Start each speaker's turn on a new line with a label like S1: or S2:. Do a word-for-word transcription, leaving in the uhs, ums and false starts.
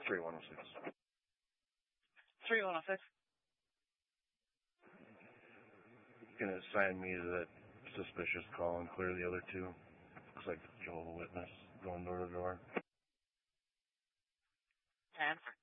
S1: three one oh six.
S2: three one oh six.
S1: Gonna assign me to that suspicious call and clear the other two. Looks like Jehovah's Witness going door to door.
S2: Answer.